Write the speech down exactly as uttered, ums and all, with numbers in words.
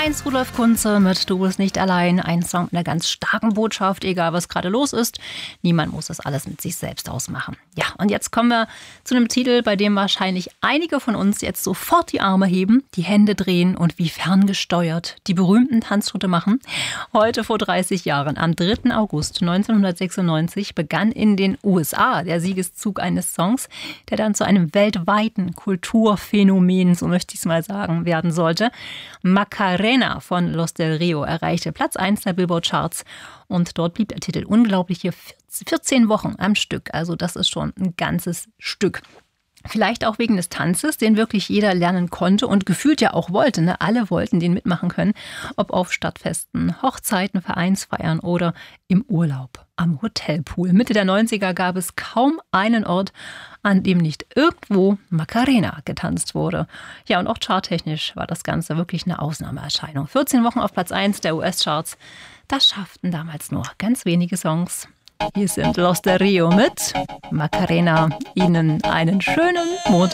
Heinz Rudolf Kunze mit Du bist nicht allein. Ein Song mit einer ganz starken Botschaft, egal was gerade los ist. Niemand muss das alles mit sich selbst ausmachen. Ja, und jetzt kommen wir zu einem Titel, bei dem wahrscheinlich einige von uns jetzt sofort die Arme heben, die Hände drehen und wie ferngesteuert die berühmten Tanzschritte machen. Heute vor dreißig Jahren, am dritten August neunzehnhundertsechsundneunzig, begann in den U S A der Siegeszug eines Songs, der dann zu einem weltweiten Kulturphänomen, so möchte ich es mal sagen, werden sollte. Macarena von Los Del Rio erreichte Platz eins der Billboard-Charts und dort blieb der Titel unglaubliche vierzehn Wochen am Stück. Also das ist schon ein ganzes Stück. Vielleicht auch wegen des Tanzes, den wirklich jeder lernen konnte und gefühlt ja auch wollte. Ne? Alle wollten den mitmachen können, ob auf Stadtfesten, Hochzeiten, Vereinsfeiern oder im Urlaub am Hotelpool. Mitte der neunziger gab es kaum einen Ort, an dem nicht irgendwo Macarena getanzt wurde. Ja, und auch charttechnisch war das Ganze wirklich eine Ausnahmeerscheinung. vierzehn Wochen auf Platz eins der U S-Charts, das schafften damals nur ganz wenige Songs. Hier sind Los Del Rio mit Macarena. Ihnen einen schönen Montag.